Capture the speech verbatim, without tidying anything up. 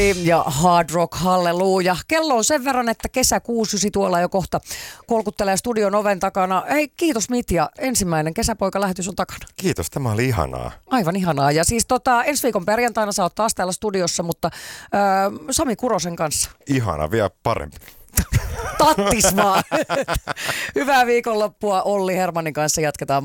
Ja Hard Rock Halleluja. Kello on sen verran, että kesä kuusi tuolla jo kohta kolkuttelee studion oven takana. Hei, kiitos Mitja. Ensimmäinen kesäpoika-lähetys on takana. Kiitos, tämä oli ihanaa. Aivan ihanaa. Ja siis tota, ensi viikon perjantaina sä oot taas täällä studiossa, mutta äh, Sami Kurosen kanssa. Ihana, vielä parempi. Tattis vaan. Hyvää viikonloppua Olli Hermannin kanssa jatketaan.